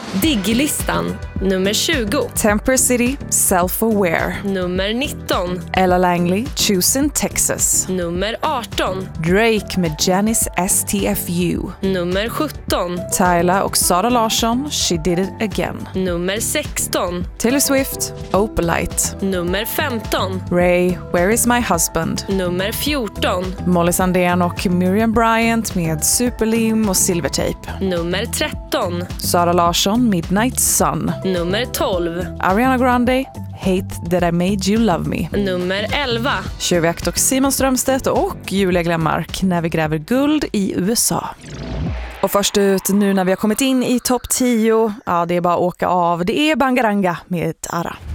Diggilistan, nummer 20. Temper City, Self-Aware. Nummer 19. Ella Langley, Choosing Texas. Nummer 18. Drake med Janice STFU. Nummer 17. Tyla och Sara Larsson, She Did It Again. Nummer 16. Taylor Swift, Opalite. Nummer 15. Ray, Where Is My Husband. Nummer 14. Molly Sandén och Miriam Bryant med Superlim och Silvertape. Nummer 13. Sara Larsson, Midnight Sun. Nummer 12. Ariana Grande, Hate That I Made You Love Me. Nummer 11. Tjuvjakt och Simon Strömstedt och Julia Glenmark när vi gräver guld i USA. Och först ut nu när vi har kommit in i topp 10, ja det är bara att åka av. Det är Bangaranga med Tara.